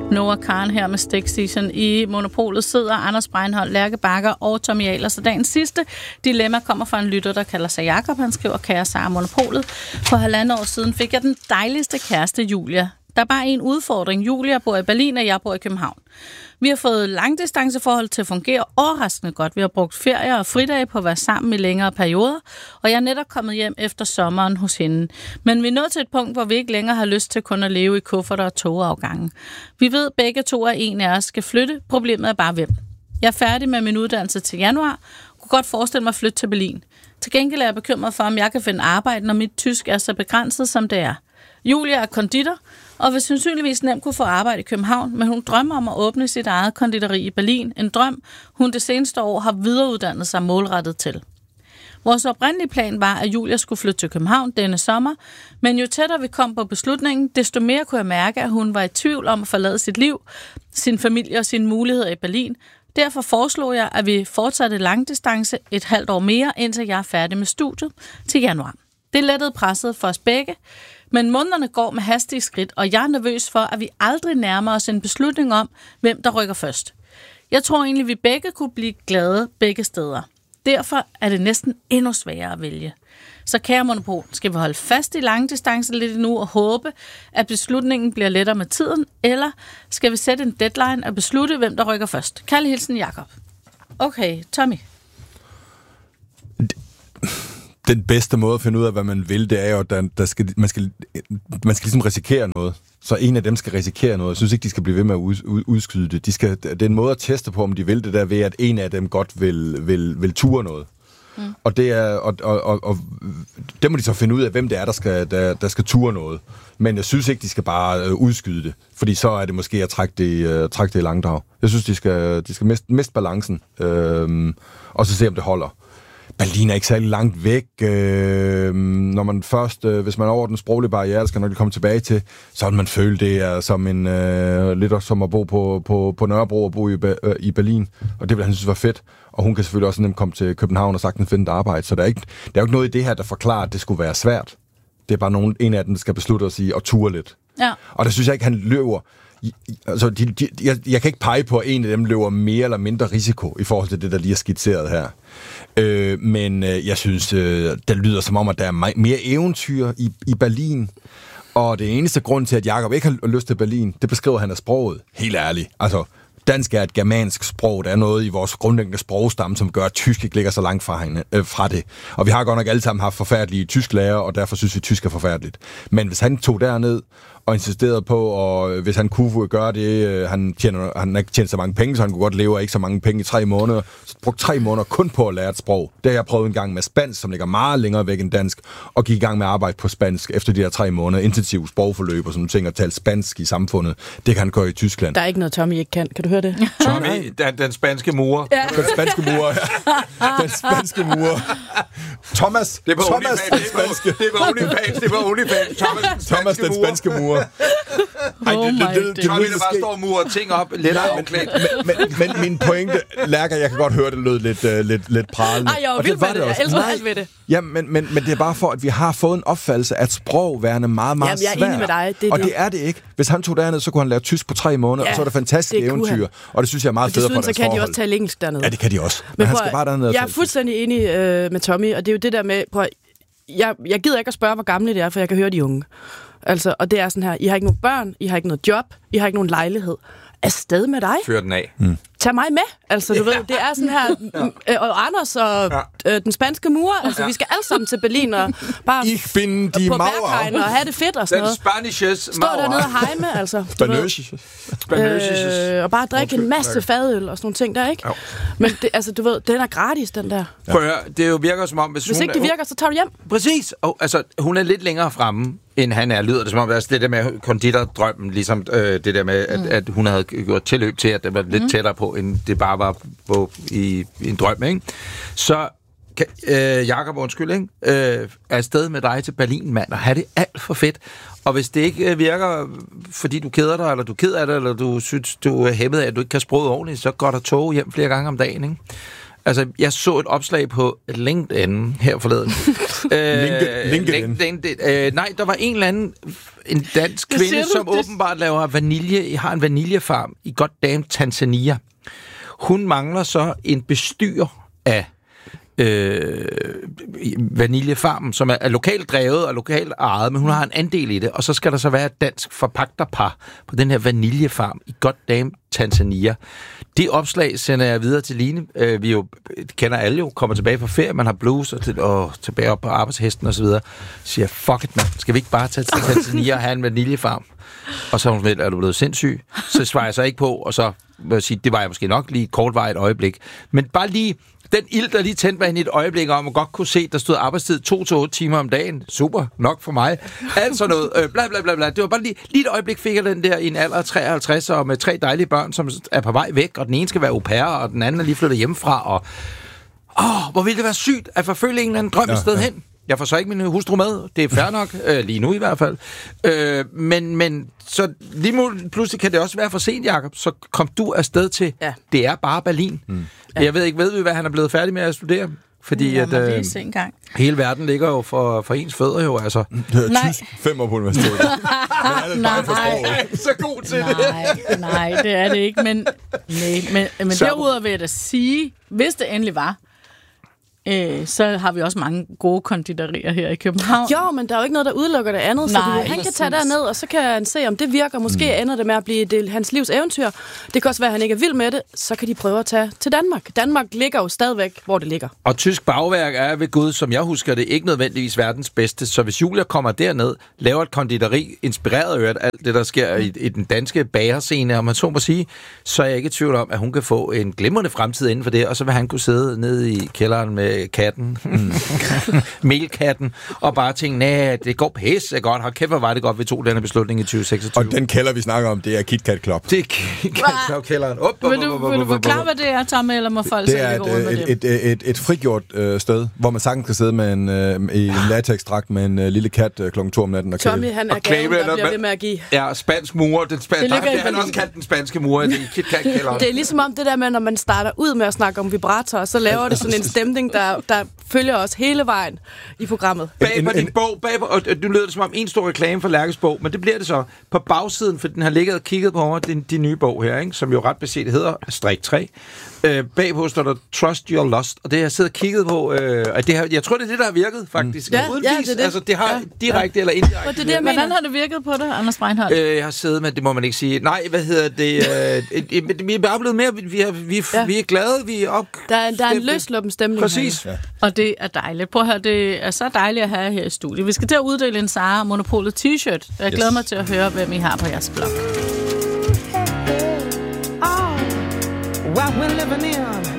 Noah Karen her med Stik Station. I Monopolet sidder Anders Breinholt, Lærke Bakker og Tommy Ahlers. Og dagens sidste dilemma kommer fra en lytter, der kalder sig Jakob. Han skriver, kære Sara Monopolet. For 1,5 år siden fik jeg den dejligste kæreste, Julia. Der er bare en udfordring. Julia bor i Berlin, og jeg bor i København. Vi har fået langdistanceforhold til at fungere overraskende godt. Vi har brugt ferier og fridage på at være sammen i længere perioder, og jeg er netop kommet hjem efter sommeren hos hende. Men vi er nået til et punkt, hvor vi ikke længere har lyst til kun at leve i kufferter og togafgange. Vi ved begge to, at en af os skal flytte. Problemet er bare hvem. Jeg er færdig med min uddannelse til januar. Kunne godt forestille mig at flytte til Berlin. Til gengæld er jeg bekymret for, om jeg kan finde arbejde, når mit tysk er så begrænset, som det er. Julia er konditor, og vil sandsynligvis nemt kunne få arbejde i København, men hun drømmer om at åbne sit eget konditori i Berlin. En drøm, hun det seneste år har videreuddannet sig målrettet til. Vores oprindelige plan var, at Julia skulle flytte til København denne sommer, men jo tættere vi kom på beslutningen, desto mere kunne jeg mærke, at hun var i tvivl om at forlade sit liv, sin familie og sine muligheder i Berlin. Derfor foreslog jeg, at vi fortsatte langdistance et halvt år mere, indtil jeg er færdig med studiet til januar. Det lettede presset for os begge, men månederne går med hastige skridt, og jeg er nervøs for, at vi aldrig nærmer os en beslutning om, hvem der rykker først. Jeg tror egentlig, at vi begge kunne blive glade begge steder. Derfor er det næsten endnu sværere at vælge. Så kære Monopol, skal vi holde fast i langdistance lidt nu og håbe, at beslutningen bliver lettere med tiden, eller skal vi sætte en deadline og beslutte, hvem der rykker først? Kærlig hilsen, Jakob. Okay, Tommy. Den bedste måde at finde ud af, hvad man vil, det er jo, at man skal ligesom risikere noget. Så en af dem skal risikere noget. Jeg synes ikke, de skal blive ved med at udskyde det. Det er en måde at teste på, om de vil det der ved, at en af dem godt vil ture noget. Mm. Og det er og det må de så finde ud af, hvem det er, der skal ture noget. Men jeg synes ikke, de skal bare udskyde det, fordi så er det måske at trække det i langdrag. Jeg synes, de skal miste balancen, og så se, om det holder. Berlin er ikke særlig langt væk. Når man først, hvis man er over den sproglige barriere, skal nok komme tilbage til, så vil man føle, det er som lidt som at bo på Nørrebro og bo i Berlin. Og det vil han synes var fedt. Og hun kan selvfølgelig også nemt komme til København og sagtens finde et arbejde. Så der er jo ikke noget i det her, der forklarer, at det skulle være svært. Det er bare en af dem, der skal beslutte at sige og ture lidt. Ja. Og der synes jeg ikke, han løber. Altså, jeg kan ikke pege på, at en af dem løber mere eller mindre risiko i forhold til det, der lige er skitseret her. Men jeg synes, det lyder som om, at der er mere eventyr i Berlin. Og det eneste grund til, at Jakob ikke har lyst til Berlin, det beskriver han af sproget. Helt ærligt. Altså, dansk er et germansk sprog. Der er noget i vores grundlæggende sprogstamme, som gør, at tysk ikke ligger så langt fra det. Og vi har godt nok alle sammen haft forfærdelige tysklærer, og derfor synes vi, at tysk er forfærdeligt. Men hvis han tog derned og insisterede på, og hvis han kunne gøre det, han ikke tjent så mange penge, så han kunne godt leve af ikke så mange penge i 3 måneder, så brugte 3 måneder kun på at lære et sprog. Det har jeg prøvet en gang med spansk, som ligger meget længere væk end dansk, og gik i gang med at arbejde på spansk efter de her 3 måneder, intensiv sprogforløb og sådan ting, og tale spansk i samfundet. Det kan han gøre i Tyskland. Der er ikke noget, Tommy ikke kan. Kan du høre det? Tommy, den spanske murer. Ja. Den spanske murer. Den spanske murer. Thomas. Det var OnlyFans. Thomas, den spanske murer. Tommy, der bare står og murer ting op, lidt afklædt. Men min pointe, Lærker, jeg kan godt høre, det lød lidt pralende. Ej, jeg var vild med det. Jeg elsker alt ved det. Ja, men det er bare for, at vi har fået en opfattelse af sprogværende meget, meget svært. Jeg er enig med dig. Og det er det ikke. Hvis han tog derned, så kunne han lære tysk på 3 måneder, og så er det fantastisk eventyr. Og det synes jeg er meget federe for deres forhold. Så kan de også tale engelsk dernede. Ja, det kan de også. Men han skal bare dernede. Jeg er fuldstændig enig med Tommy, og det er jo det der med, jeg gider ikke at spørge, hvor gamle det er, for jeg kan høre de unge. Altså, og det er sådan her, I har ikke nogen børn, I har ikke noget job, I har ikke nogen lejlighed. Afsted med dig. Fyr den af. Tag mig med. Altså, du ved, det er sådan her, og Anders og den spanske murer, altså, vi skal alle sammen til Berlin og bare på Berghain og have det fedt og sådan noget. Den spanishes stå dernede og hejme, altså. Og bare drikke en masse fadøl og sådan nogle ting der, ikke? Jo. Men det, altså, du ved, den er gratis, den der. Prøv at høre, det jo virker som om, hvis ikke det virker, så tager du hjem. Præcis. Og, altså, hun er lidt længere fremme, end han er. Lyder det som om, altså, det der med konditordrømmen, ligesom det der med, at hun havde gjort tilløb til, at det var lidt tættere på, end det bare var på i en drøm, ikke? Så Jakob, undskyld, ikke? Er afsted med dig til Berlin, mand, og have det alt for fedt. Og hvis det ikke virker, fordi du keder dig, eller du er ked af det, eller du synes, du er hæmmet af, at du ikke kan sproget ordentligt, så går der tog hjem flere gange om dagen, ikke? Altså, jeg så et opslag på LinkedIn her forleden. LinkedIn? Nej, der var en eller anden en dansk kvinde, som åbenbart laver har en vaniljefarm i goddamn Tanzania. Hun mangler så en bestyrer af vaniljefarmen, som er lokalt drevet og lokalt ejet, men hun har en andel i det, og så skal der så være et dansk forpagterpar på den her vaniljefarm i goddamn Tanzania. Det opslag sender jeg videre til Line. Vi jo kender alle jo, kommer tilbage fra ferie, man har blues og tilbage op på arbejdshesten og så videre. Siger, fuck it, man. Skal vi ikke bare tage til Tanzania og have en vaniljefarm? Og så er hun med, er du blevet sindssyg? Så svarer jeg så ikke på, og så vil jeg sige, det var jeg måske nok lige kortvarigt øjeblik. Men bare lige den ild, der lige tændte mig i et øjeblik om, og godt kunne se, der stod arbejdstid 2 til 8 timer om dagen. Super, nok for mig. Altså noget, bla bla bla bla. Det var bare lige et øjeblik fik jeg den der i en alder af 53, og med 3 dejlige børn, som er på vej væk, og den ene skal være au pair, og den anden er lige flyttet hjemmefra, og hvor ville det være sygt at forfølge en eller anden drøm et sted hen. Jeg får så ikke min hustru med. Det er fair nok, lige nu i hvert fald. Men så lige pludselig kan det også være for sent, Jacob. Så kom du afsted til, det er bare Berlin. Ja. Jeg ved ikke, hvad han er blevet færdig med at studere? Fordi at hele verden ligger jo for ens fødder jo, altså. Nej. 5 år på universitetet. Nej. Så god til det. Nej, det er det ikke. Men derudover vil jeg da sige, hvis det endelig var, så har vi også mange gode konditorier her i København. Jo, men der er jo ikke noget, der udelukker det andet. Så han kan tage derned, og så kan han se, om det virker. Måske ender det med at blive hans livs eventyr. Det kan også være, at han ikke er vild med det. Så kan de prøve at tage til Danmark. Danmark ligger jo stadigvæk, hvor det ligger. Og tysk bagværk er ved Gud, som jeg husker det, ikke nødvendigvis verdens bedste. Så hvis Julia kommer derned, laver et konditori, inspireret af alt det, der sker i den danske bagerscene, om man så må sige, så er jeg ikke i tvivl om, at hun kan få en glimrende fremtid inden for det, og så vil han kunne sidde nede i kælderen med katten, melkatten, og bare tænke, nej, det går pisse godt. Hold kæft, hvor var det godt, vi tog denne beslutning i 2026. Og den kælder, vi snakker om, det er KitKat Club. Det er KitKat Club-kælderen. Vil du forklare, hvad det er, Tom, eller må folk det er et frigjort sted, hvor man sagtens kan sidde med en latexdragt med en lille kat klokken 2 om natten. Og Tommy, han er gaven, der bliver ved med at give. Ja, spansk mur. Det han også kaldt den spanske mur i KitKat-kælderen. Det er ligesom om det der med, når man starter ud med at snakke om vibrator, så laver det sådan en stemning, der følger os hele vejen i programmet. Bag på din bog, og nu lyder det som om en stor reklame for Lærkes bog, men det bliver det så på bagsiden, for den har ligget og kigget på over din nye bog her, ikke? Som jo ret beset hedder Strik 3. Bagpå står der Trust Your Lust, og det har jeg siddet og kigget på, og jeg tror, det er det, der har virket, faktisk. Ja, det er det. Altså, det har direkte eller indirekte. Hvordan har det virket på det, Anders Breinholt? Jeg har siddet med, det må man ikke sige. Nej, hvad hedder det? Vi er bare blevet mere, vi er glade, vi er op. Der er en løsluppen stemning. Præcis. Ja. Og det er dejligt. Prøv at høre, det er så dejligt at have her i studiet. Vi skal til at uddele en Sara Monopolet t-shirt. Jeg glæder mig til at høre, hvem I har på jeres blog. What we're living in